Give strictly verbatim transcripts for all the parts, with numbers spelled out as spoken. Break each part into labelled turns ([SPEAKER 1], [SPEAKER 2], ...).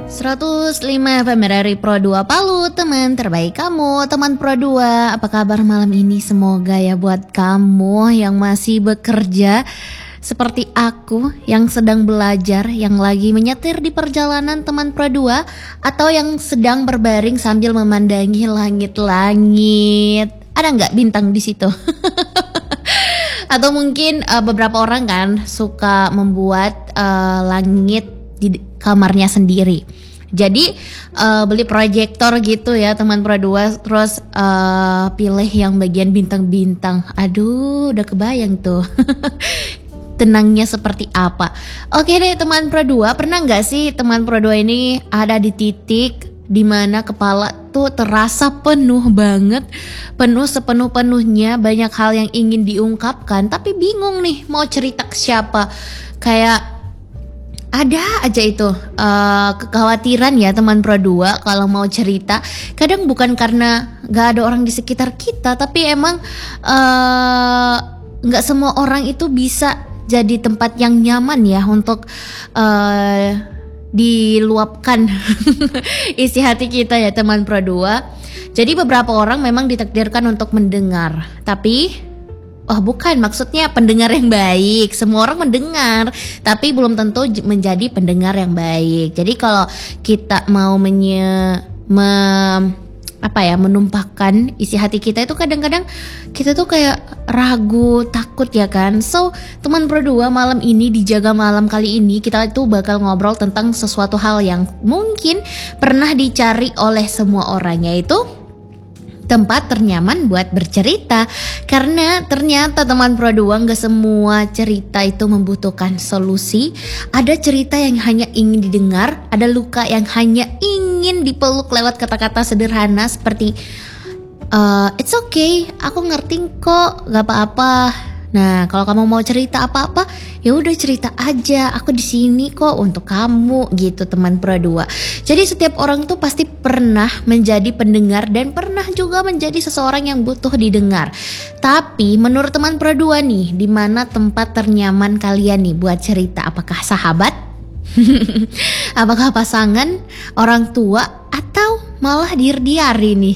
[SPEAKER 1] seratus lima F M R R I Pro dua Palu, teman terbaik kamu, teman Pro dua. Apa kabar malam ini? Semoga ya buat kamu yang masih bekerja seperti aku yang sedang belajar, yang lagi menyetir di perjalanan teman Pro dua, atau yang sedang berbaring sambil memandangi langit-langit. Ada nggak bintang di situ? Atau mungkin uh, beberapa orang kan suka membuat uh, langit di kamarnya sendiri. Jadi uh, beli proyektor gitu ya teman Pro dua, terus uh, pilih yang bagian bintang-bintang. Aduh, udah kebayang tuh. Tenangnya seperti apa. Oke deh teman Pro dua, pernah gak sih teman Pro dua ini ada di titik dimana kepala tuh terasa penuh banget, penuh sepenuh-penuhnya, banyak hal yang ingin diungkapkan, tapi bingung nih mau cerita ke siapa. Kayak ada aja itu uh, kekhawatiran ya teman Pro dua kalau mau cerita. Kadang bukan karena gak ada orang di sekitar kita, tapi emang uh, gak semua orang itu bisa jadi tempat yang nyaman ya untuk uh, diluapkan isi hati kita ya teman Pro dua. Jadi beberapa orang memang ditakdirkan untuk mendengar, tapi oh bukan, maksudnya pendengar yang baik. Semua orang mendengar, tapi belum tentu menjadi pendengar yang baik. Jadi kalau kita mau menye me, apa ya menumpahkan isi hati kita itu kadang-kadang kita tuh kayak ragu, takut ya kan. So teman Pro dua, malam ini di Jaga Malam kali ini kita itu bakal ngobrol tentang sesuatu hal yang mungkin pernah dicari oleh semua orang, yaitu tempat ternyaman buat bercerita. Karena ternyata teman Pro dua, gak semua cerita itu membutuhkan solusi. Ada cerita yang hanya ingin didengar, ada luka yang hanya ingin dipeluk lewat kata-kata sederhana seperti uh, it's okay, aku ngerti kok, gak apa-apa. Nah, kalau kamu mau cerita apa-apa, ya udah cerita aja. Aku di sini kok untuk kamu gitu teman Pro dua. Jadi setiap orang tuh pasti pernah menjadi pendengar dan pernah juga menjadi seseorang yang butuh didengar. Tapi menurut teman Pro dua nih, di mana tempat ternyaman kalian nih buat cerita? Apakah sahabat? Apakah pasangan, orang tua, atau malah diari-diari nih?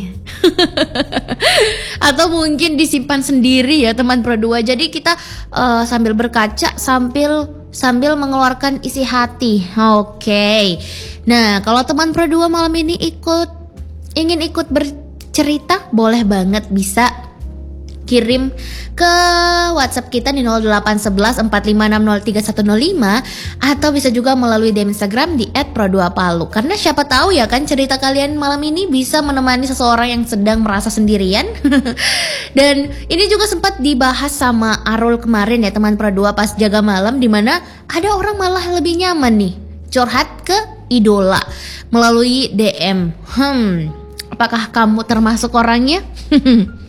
[SPEAKER 1] Atau mungkin disimpan sendiri ya teman Pro dua. Jadi kita uh, sambil berkaca sambil sambil mengeluarkan isi hati. Oke. Okay. Nah, kalau teman Pro dua malam ini ikut ingin ikut bercerita, boleh banget, bisa kirim ke WhatsApp kita di nol delapan satu satu empat lima enam nol tiga satu nol lima, atau bisa juga melalui D M Instagram di et pro dua palu. Karena siapa tahu ya kan cerita kalian malam ini bisa menemani seseorang yang sedang merasa sendirian. Dan ini juga sempat dibahas sama Arul kemarin ya teman Pro dua pas Jaga Malam, dimana ada orang malah lebih nyaman nih curhat ke idola melalui D M. Hmm, apakah kamu termasuk orangnya?